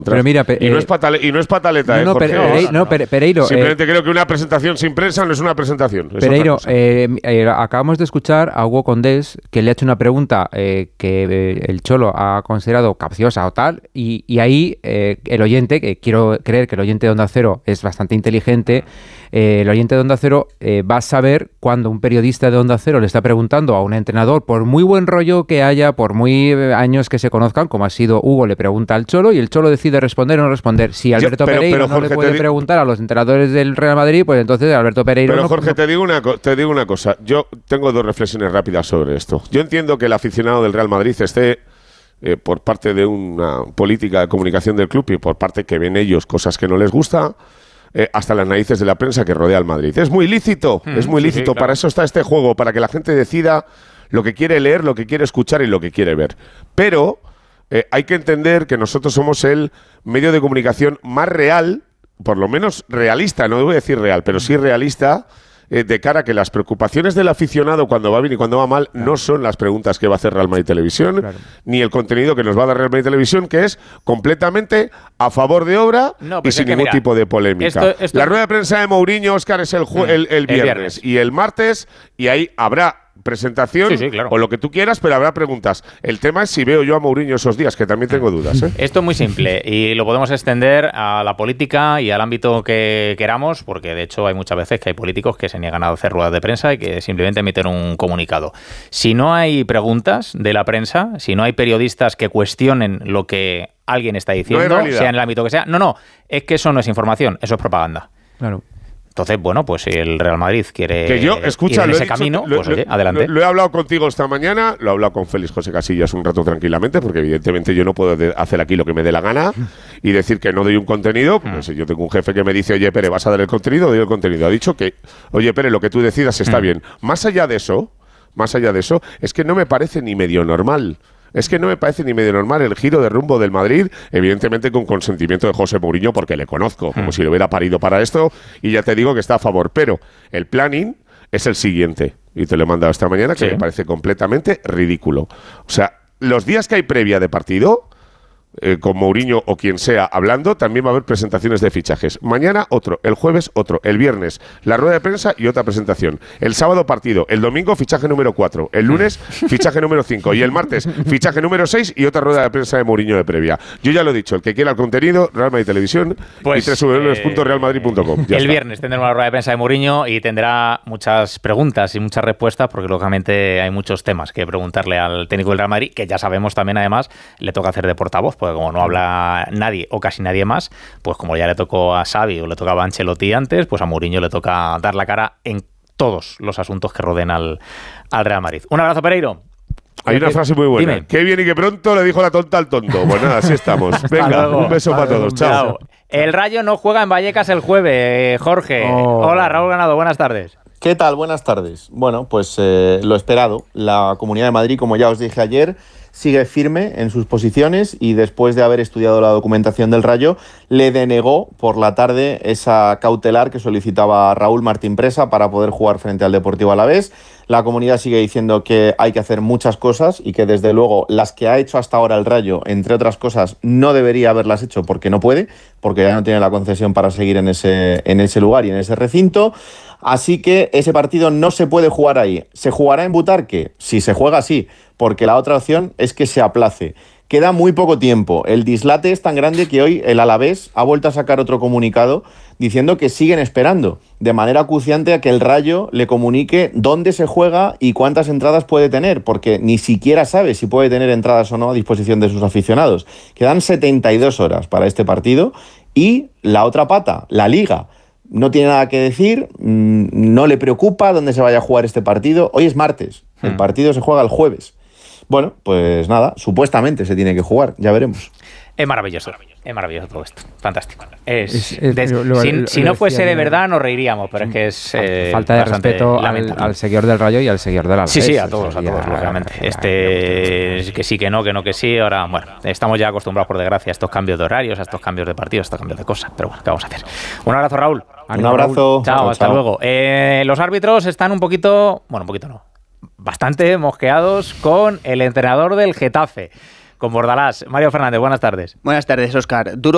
Pero mira, y no es pataleta, Jorge. Pereiro. Simplemente creo que una presentación sin prensa no es una presentación. Pereiro, acabamos de escuchar a Hugo Condés, que le ha hecho una pregunta que el Cholo ha considerado capciosa o tal, y ahí el oyente, que quiero creer que el oyente de Onda Cero es bastante inteligente, el oyente de Onda Cero va a saber cuando un periodista de Onda Cero le está preguntando a un entrenador, por muy buen rollo que haya, por muy años que se conozcan, como ha sido Hugo, le pregunta al Cholo y el Cholo decide responder o no responder. Si Alberto Pereiro no le puede preguntar a los entrenadores del Real Madrid, pues entonces Alberto Pereiro Pero Jorge, te digo una cosa. Yo tengo dos reflexiones rápidas sobre esto. Yo entiendo que el aficionado del Real Madrid esté por parte de una política de comunicación del club y por parte que ven ellos cosas que no les gusta, hasta las narices de la prensa que rodea al Madrid. Es muy lícito, sí, claro. Para eso está este juego, para que la gente decida lo que quiere leer, lo que quiere escuchar y lo que quiere ver. Pero hay que entender que nosotros somos el medio de comunicación más real, por lo menos realista, no voy a decir real, pero sí realista, de cara a que las preocupaciones del aficionado cuando va bien y cuando va mal no son las preguntas que va a hacer Real Madrid Televisión, ni el contenido que nos va a dar Real Madrid Televisión, que es completamente a favor de obra y sin ningún tipo de polémica. La rueda de prensa de Mourinho, Óscar, es el viernes y el martes, y ahí habrá presentación claro. O lo que tú quieras, pero habrá preguntas. El tema es si veo yo a Mourinho esos días, que también tengo dudas. Esto es muy simple y lo podemos extender a la política y al ámbito que queramos, porque de hecho hay muchas veces que hay políticos que se niegan a hacer ruedas de prensa y que simplemente emiten un comunicado. Si no hay preguntas de la prensa, si no hay periodistas que cuestionen lo que alguien está diciendo, sea en el ámbito que sea, es que eso no es información, eso es propaganda. Claro. Entonces, bueno, pues si el Real Madrid quiere ir en ese camino, pues oye, adelante. Lo he hablado contigo esta mañana, lo he hablado con Félix José Casillas un rato tranquilamente, porque evidentemente yo no puedo hacer aquí lo que me dé la gana y decir que no doy un contenido. Pues si yo tengo un jefe que me dice, oye, Pere, ¿vas a dar el contenido? Doy el contenido. Ha dicho que, oye, Pere, lo que tú decidas está bien. Más allá de eso, es que no me parece ni medio normal. Es que no me parece ni medio normal el giro de rumbo del Madrid, evidentemente con consentimiento de José Mourinho, porque le conozco, como si lo hubiera parido para esto, y ya te digo que está a favor. Pero el planning es el siguiente, y te lo he mandado esta mañana, que me parece completamente ridículo. O sea, los días que hay previa de partido, con Mourinho o quien sea hablando, también va a haber presentaciones de fichajes. Mañana otro, el jueves otro, el viernes la rueda de prensa y otra presentación. El sábado partido, el domingo fichaje número 4, el lunes fichaje número 5 y el martes fichaje número 6 y otra rueda de prensa de Mourinho de previa. Yo ya lo he dicho, el que quiera el contenido, Real Madrid Televisión y www.realmadrid.com. El viernes tendremos una rueda de prensa de Mourinho y tendrá muchas preguntas y muchas respuestas, porque lógicamente hay muchos temas que preguntarle al técnico del Real Madrid, que ya sabemos también además le toca hacer de portavoz, porque como no habla nadie o casi nadie más, pues como ya le tocó a Xavi o le tocaba a Ancelotti antes, pues a Mourinho le toca dar la cara en todos los asuntos que rodeen al Real Madrid. Un abrazo, Pereiro. Hay una frase muy buena. Dime. Qué bien y qué pronto le dijo la tonta al tonto. Pues nada, así estamos. Venga, un beso para todos. Chao. El Rayo no juega en Vallecas el jueves, Jorge. Hola, Raúl Ganado, buenas tardes. ¿Qué tal? Buenas tardes. Bueno, pues lo esperado. La Comunidad de Madrid, como ya os dije ayer, sigue firme en sus posiciones y después de haber estudiado la documentación del Rayo, le denegó por la tarde esa cautelar que solicitaba Raúl Martín Presa para poder jugar frente al Deportivo Alavés. La comunidad sigue diciendo que hay que hacer muchas cosas y que desde luego las que ha hecho hasta ahora el Rayo, entre otras cosas, no debería haberlas hecho porque no puede, porque ya no tiene la concesión para seguir en ese lugar y en ese recinto. Así que ese partido no se puede jugar ahí. ¿Se jugará en Butarque? Si se juega, sí, porque la otra opción es que se aplace. Queda muy poco tiempo. El dislate es tan grande que hoy el Alavés ha vuelto a sacar otro comunicado diciendo que siguen esperando de manera acuciante a que el Rayo le comunique dónde se juega y cuántas entradas puede tener, porque ni siquiera sabe si puede tener entradas o no a disposición de sus aficionados. Quedan 72 horas para este partido y la otra pata, la Liga, no tiene nada que decir, no le preocupa dónde se vaya a jugar este partido. Hoy es martes, el partido se juega el jueves. Bueno, pues nada, supuestamente se tiene que jugar, ya veremos. Es maravilloso todo esto, fantástico. Si no fuese de verdad nos reiríamos, pero es que es falta de respeto al seguidor del Rayo y al seguidor del Alavés. Sí, a todos, lógicamente. Que sí, que no, que sí. Ahora, bueno, estamos ya acostumbrados, por desgracia, a estos cambios de horarios, a estos cambios de partidos, a estos cambios de cosas. Pero bueno, ¿qué vamos a hacer? Un abrazo, Raúl. Un abrazo. Chao, hasta luego. Los árbitros están un poquito no, bastante mosqueados con el entrenador del Getafe, con Bordalás. Mario Fernández, buenas tardes. Buenas tardes, Óscar. Duro